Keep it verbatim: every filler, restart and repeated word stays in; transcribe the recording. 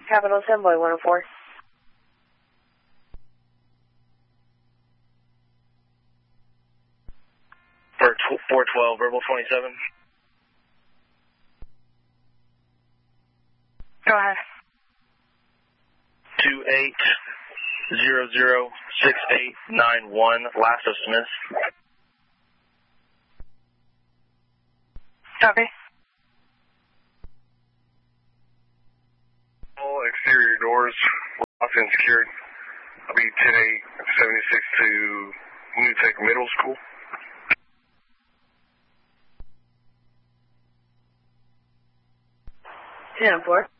Capital Assembly one oh four. For four twelve, verbal twenty-seven. Go ahead. two eight zero zero six eight nine one, Lasso Smith. Copy. All exterior doors locked and secured. I'll be ten eight seventy-six to New Tech Middle School. ten four.